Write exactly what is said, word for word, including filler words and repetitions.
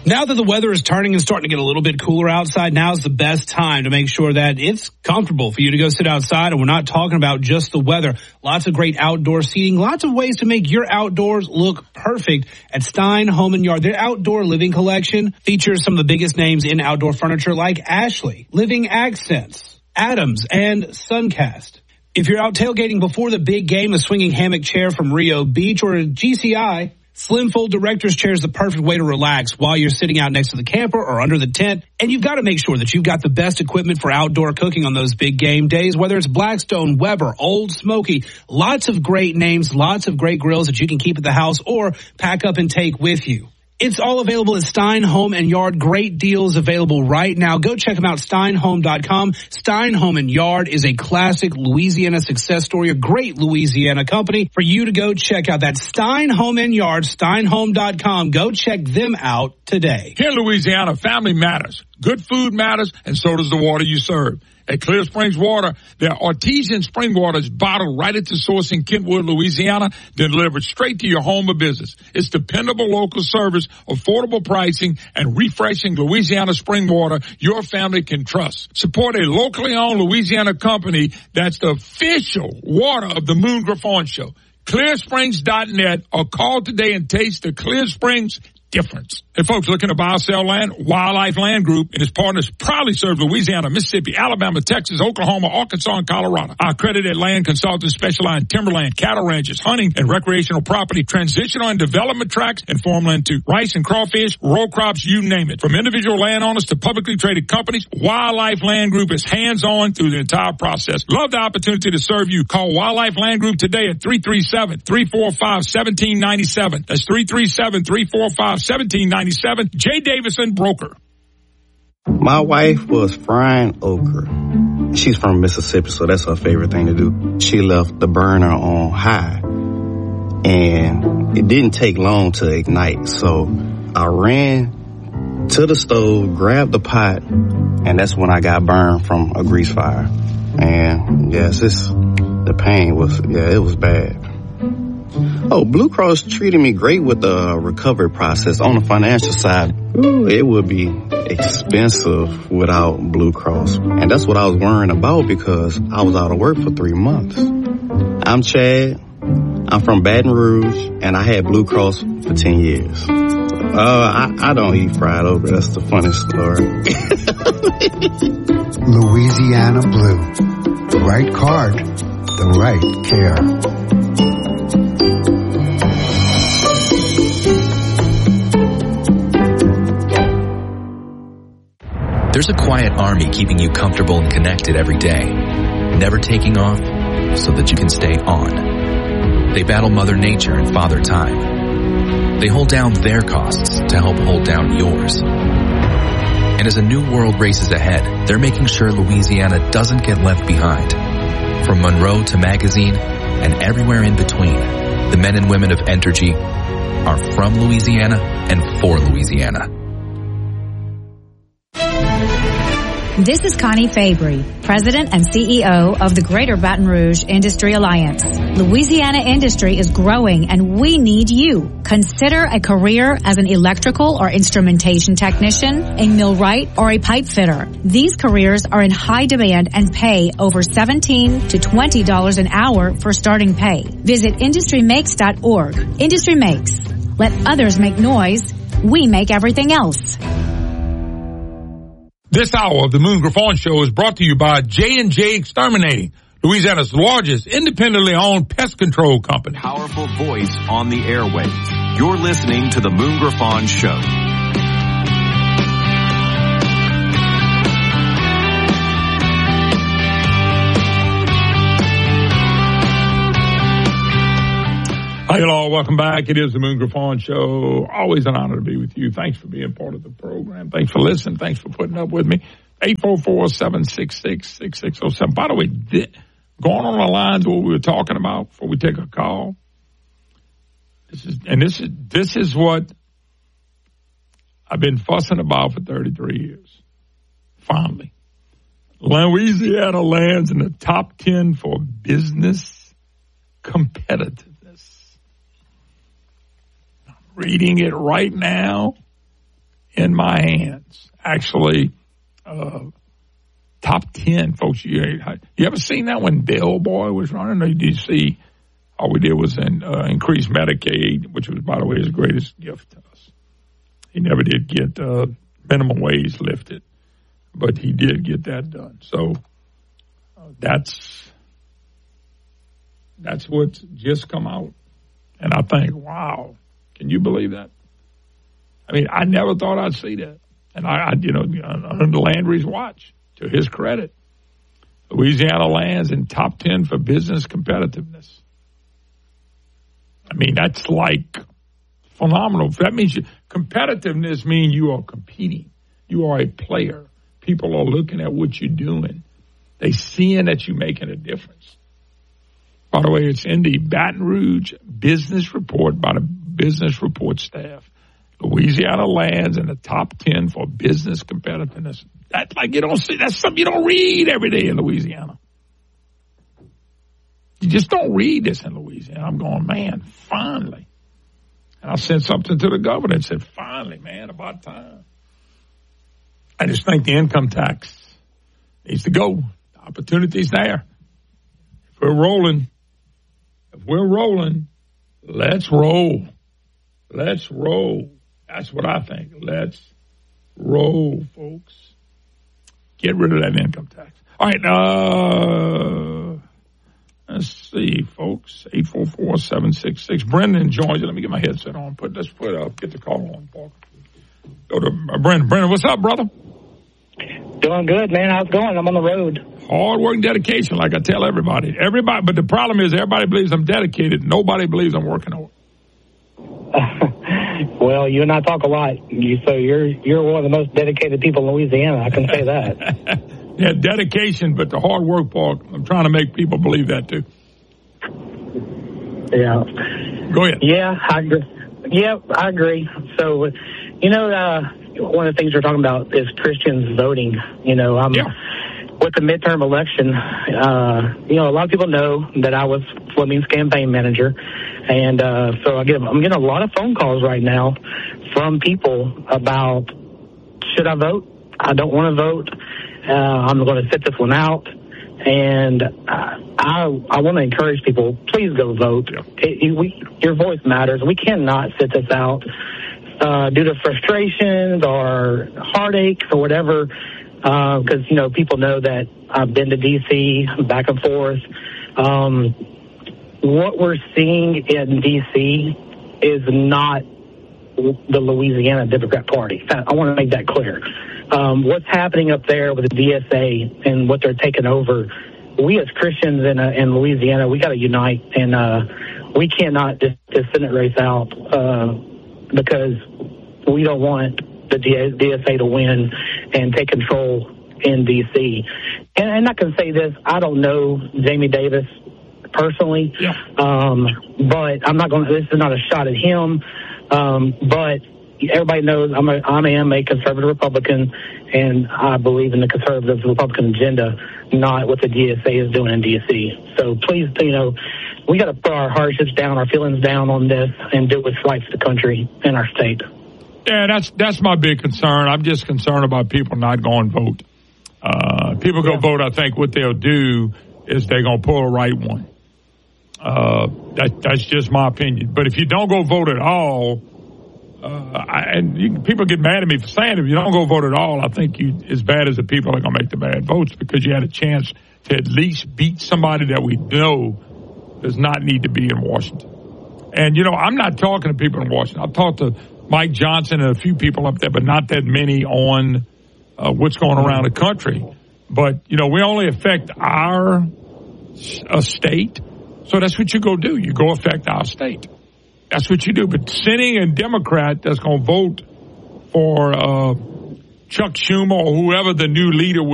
Now that the weather is turning and starting to get a little bit cooler outside, now's the best time to make sure that it's comfortable for you to go sit outside. And we're not talking about just the weather. Lots of great outdoor seating, lots of ways to make your outdoors look perfect at Stein Home and Yard. Their outdoor living collection features some of the biggest names in outdoor furniture like Ashley, Living Accents, Adams, and Suncast. If you're out tailgating before the big game, a swinging hammock chair from Rio Beach or a G C I, Slim Fold Director's Chair is the perfect way to relax while you're sitting out next to the camper or under the tent. And you've got to make sure that you've got the best equipment for outdoor cooking on those big game days, whether it's Blackstone, Weber, Old Smoky, lots of great names, lots of great grills that you can keep at the house or pack up and take with you. It's all available at Stein Home and Yard. Great deals available right now. Go check them out, stein home dot com. Stein Home and Yard is a classic Louisiana success story, a great Louisiana company for you to go check out. That's Stein Home and Yard, stein home dot com. Go check them out today. Here in Louisiana, family matters. Good food matters, and so does the water you serve. At Clear Springs Water, their artesian spring water is bottled right at the source in Kentwood, Louisiana, then delivered straight to your home or business. It's dependable local service, affordable pricing, and refreshing Louisiana spring water your family can trust. Support a locally owned Louisiana company that's the official water of the Moon Griffon Show. clear springs dot net or call today and taste the Clear Springs difference. Hey, folks, looking to buy or sell land? Wildlife Land Group and its partners proudly serve Louisiana, Mississippi, Alabama, Texas, Oklahoma, Arkansas, and Colorado. Our accredited land consultants specialize in timberland, cattle ranches, hunting, and recreational property, transitional and development tracts, and farmland too. Rice and crawfish, row crops, you name it. From individual landowners to publicly traded companies, Wildlife Land Group is hands-on through the entire process. Love the opportunity to serve you. Call Wildlife Land Group today at three three seven, three four five, one seven nine seven. That's three three seven, three four five, one seven nine seven. Jay Davison, broker. My wife was frying okra. She's from Mississippi, so that's her favorite thing to do. She left the burner on high, and it didn't take long to ignite. So I ran to the stove, grabbed the pot, and that's when I got burned from a grease fire. And yes, it's, the pain was, yeah, it was bad. Oh, Blue Cross treated me great with the recovery process. On the financial side, ooh, it would be expensive without Blue Cross. And that's what I was worrying about because I was out of work for three months. I'm Chad. I'm from Baton Rouge, and I had Blue Cross for ten years. Uh, I, I don't eat fried okra. That's the funniest story. Louisiana Blue. The right card, the right care. There's a quiet army keeping you comfortable and connected every day, never taking off so that you can stay on. They battle Mother Nature and Father Time. They hold down their costs to help hold down yours. And as a new world races ahead, they're making sure Louisiana doesn't get left behind. From Monroe to Magazine and everywhere in between, the men and women of Entergy are from Louisiana and for Louisiana. This is Connie Fabry, President and C E O of the Greater Baton Rouge Industry Alliance. Louisiana industry is growing and we need you. Consider a career as an electrical or instrumentation technician, a millwright, or a pipe fitter. These careers are in high demand and pay over seventeen to twenty dollars an hour for starting pay. Visit industry makes dot org. Industry Makes. Let others make noise. We make everything else. This hour of the Moon Griffon Show is brought to you by J and J Exterminating, Louisiana's largest independently owned pest control company. Powerful voice on the airwaves. You're listening to the Moon Griffon Show. Hi, hello. Welcome back. It is the Moon Griffon Show. Always an honor to be with you. Thanks for being part of the program. Thanks for listening. Thanks for putting up with me. eight four four, seven six six, six six zero seven. By the way, going on the lines of what we were talking about before we take a call. This is, and this is, this is what I've been fussing about for thirty-three years. Finally. Louisiana lands in the top ten for business competitiveness. Reading it right now. in my hands. Actually, uh, top ten, folks. You, you ever seen that when Bill Boy was running the D C? All we did was in, uh, increase Medicaid, which was, by the way, his greatest gift to us. He never did get uh, minimum wage lifted, but he did get that done. So uh, that's that's what's just come out. And I think, wow, can you believe that? I mean, I never thought I'd see that. And, I, I you know, under Landry's watch, to his credit, Louisiana lands in top ten for business competitiveness. I mean, that's like phenomenal. That means you, competitiveness means you are competing. You are a player. People are looking at what you're doing. They seeing that you're making a difference. By the way, it's in the Baton Rouge Business Report by the Business Report staff. Louisiana lands in the top ten for business competitiveness. That's like you don't see. That's something you don't read every day in Louisiana. You just don't read this in Louisiana. I'm going, man, finally. And I sent something to the governor and said, finally, man, about time. I just think the income tax needs to go. The opportunity's there. If we're rolling, if we're rolling, let's roll. Let's roll. That's what I think. Let's roll, folks. Get rid of that income tax. All right, uh... let's see, folks. eight four four, seven six six. Brendan joins you. Let me get my headset on. Put Let's put up. Get the call on, Paul. Go to uh, Brendan. Brendan, what's up, brother? Doing good, man. How's it going? I'm on the road. Hard work and dedication, like I tell everybody. Everybody, but the problem is everybody believes I'm dedicated. Nobody believes I'm working hard. Well, you and I talk a lot, you, so you're you're one of the most dedicated people in Louisiana. I can say that. Yeah, dedication, but the hard work, Paul. I'm trying to make people believe that, too. Yeah. Go ahead. Yeah, I agree. Yeah, I agree. So, you know, uh, one of the things we're talking about is Christians voting. You know, I'm yeah. with the midterm election. Uh, you know, a lot of people know that I was Fleming's campaign manager. And uh, so I get, I'm getting a lot of phone calls right now from people about, should I vote? I don't want to vote. Uh, I'm going to sit this one out, and uh, I I want to encourage people, please go vote. Yeah. It, it, we, your voice matters. We cannot sit this out uh, due to frustrations or heartaches or whatever, because, uh, you know, people know that I've been to D C back and forth. Um, what we're seeing in D C is not the Louisiana Democrat Party. I want to make that clear. Um, what's happening up there with the D S A and what they're taking over, we as Christians in, uh, in Louisiana, we got to unite, and uh, we cannot just, just Senate race out uh, because we don't want the D S A to win and take control in D C. And, and I can say this, I don't know Jamie Davis personally, yeah. um, but I'm not going to, this is not a shot at him, um, but everybody knows I'm a, I am a conservative Republican, and I believe in the conservative Republican agenda, not what the D S A is doing in D C. So please, you know, we got to put our hardships down, our feelings down on this, and do what's right for the country and our state. Yeah, that's that's my big concern. I'm just concerned about people not going vote. Uh, people go yeah. vote. I think what they'll do is they're going to pull a right one. Uh, that that's just my opinion. But if you don't go vote at all. Uh, I, and you, people get mad at me for saying if you don't go vote at all, I think you as bad as the people are going to make the bad votes because you had a chance to at least beat somebody that we know does not need to be in Washington. And, you know, I'm not talking to people in Washington. I've talked to Mike Johnson and a few people up there, but not that many on uh, what's going around the country. But, you know, we only affect our uh, state. So that's what you go do. You go affect our state. That's what you do. But sitting a Democrat that's going to vote for uh, Chuck Schumer or whoever the new leader